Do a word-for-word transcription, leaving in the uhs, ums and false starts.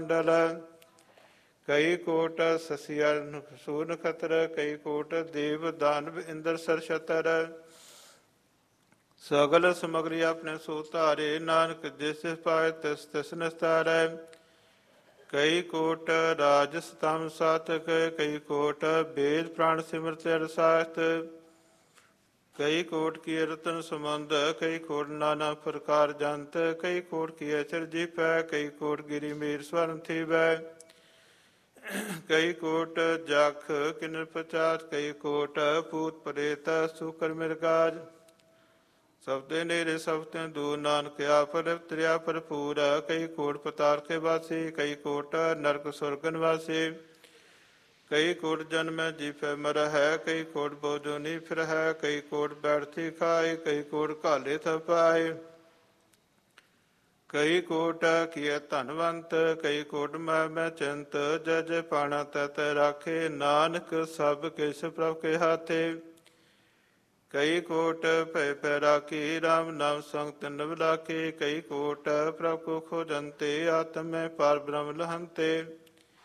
ਮੰਡਲ। ਕਈ ਕੋਟ ਸਸਿਆ ਸੂਰ ਨਖਤਰ, ਕਈ ਕੋਟ ਦੇਵ ਦਾਨਵ ਇੰਦਰ ਸਰਸ਼ਤਰ। ਸਗਲ ਸਮਗਰੀ ਆਪਣੇ ਸੋ ਧਾਰੇ, ਨਾਨਕ ਜਿਸ ਪਾਏ ਤਿਸ ਤਿਸ ਨਿਸਤਾਰੈ। ਕਈ ਕੋਟ ਰਾਜ ਸਤਮ ਸਾਤਕ, ਕਈ ਕੋਟ ਵੇਦ ਪ੍ਰਾਣ ਸਿਮਰਤ ਰਸਾਸਤ। ਕਈ ਕੋਟ ਕੀ ਰਤਨ ਸੰਬੰਧ, ਕਈ ਕੋਟ ਨਾਨਾ ਪ੍ਰਕਾਰ ਜੰਤ। ਕਈ ਕੋਟ ਕੀ ਚਰਜੀ ਪੈ, ਕਈ ਕੋਟ ਗਿਰੀ ਮੇਰ ਸਵਰਨ ਥੀਵੈ। ਕਈ ਕੋਟ ਜਖ ਕਿਨਰ ਪਚਾਸ, ਕਈ ਕੋਟ ਭੂਤ ਪ੍ਰੇਤ ਸੂਕਰ ਮਿਰਗਾਜ। ਸਬਦੇ ਨੇਰੇ ਸਬਤੇ ਦੂਰ, ਨਾਨਕ ਆਪਰ ਤ੍ਰਿਆ ਭਰਪੂਰ। ਕਈ ਕੋਟ ਪਤਾਲ ਕੇ ਵਾਸੀ, ਕਈ ਕੋਟ ਨਰਕ ਸੁਰਗ ਨਿਵਾਸੀ। ਕਈ ਕੋਟ ਜਨਮੈ ਜੀਫੈ ਮਰਹਿ, ਕਈ ਕੋਟ ਬੋਜੋਨੀ ਫਿਰਹਿ। ਕਈ ਕੋਟ ਬੈਠਤੀ ਖਾਏ, ਕਈ ਕੋਟ ਘਾਲੇ ਥਪਾਏ। ਕਈ ਕੋਟ ਕੀਏ ਧਨਵੰਤ, ਕਈ ਕੋਟ ਮੈਂ ਮੈਂ ਚਿੰਤ। ਜੈ ਜੈ ਪਾਣਾ ਤੈ ਤੈ ਰਾਖੇ, ਨਾਨਕ ਸਭ ਕਿਛ ਪ੍ਰਭ ਕੇ ਹਾਥੇ। ਕਈ ਕੋਟ ਭੈ ਭੈ ਰਾਖੀ, ਰਾਮ ਨਾਮ ਸੰਗ ਤਿਨ ਬਲਾਖੇ। ਕਈ ਕੋਟ ਪ੍ਰਭ ਕੋ ਖੋਜੰਤੇ, ਆਤਮੈ ਪਾਰ ਬ੍ਰਹਮ ਲਹੰਤੇ।